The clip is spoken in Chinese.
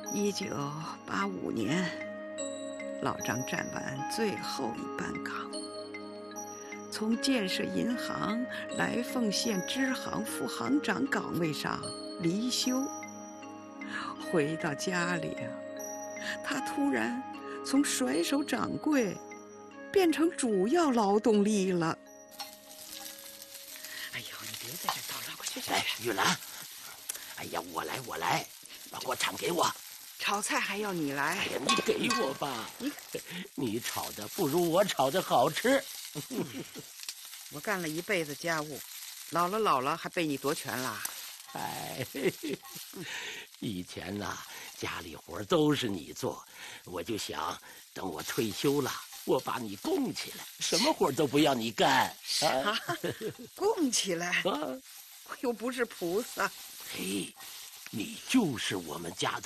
1985年，老张站完最后一班岗，从建设银行来凤县支行副行长岗位上离休。回到家里啊，他突然从甩手掌柜变成主要劳动力了。哎呦，你别在这叨唠，快去！ 来，玉兰，哎呀，我来，把锅铲给我。 炒菜还要你来？ 哎呀，你给我吧，你炒的不如我炒的好吃。 我干了一辈子家务，老了还被你夺权了。 哎，以前呐，家里活都是你做，我就想等我退休了，我把你供起来，什么活都不要你干。 啊，供起来？ 啊， 我又不是菩萨。 嘿，你就是我们家的